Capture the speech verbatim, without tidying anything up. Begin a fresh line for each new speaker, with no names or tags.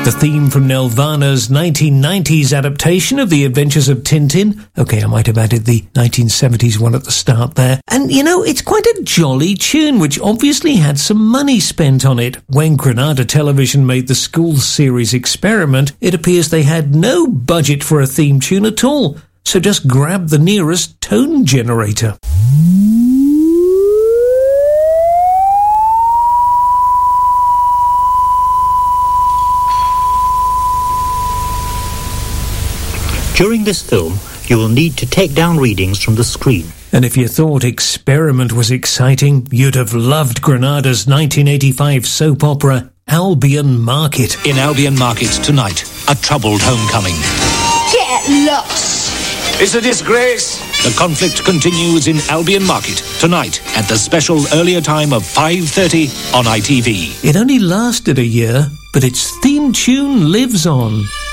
The theme from Nelvana's nineteen nineties adaptation of The Adventures of Tintin. Okay, I might have added the nineteen seventies one at the start there. And, you know, it's quite a jolly tune, which obviously had some money spent on it. When Granada Television made the school series Experiment, it appears they had no budget for a theme tune at all. So just grab the nearest tone generator.
During this film, you will need to take down readings from the screen.
And if you thought Experiment was exciting, you'd have loved Granada's nineteen eighty-five soap opera, Albion Market.
In Albion Market tonight, a troubled homecoming.
Get lost!
It's a disgrace. The conflict continues in Albion Market tonight at the special earlier time of five thirty on I T V.
It only lasted a year, but its theme tune lives on.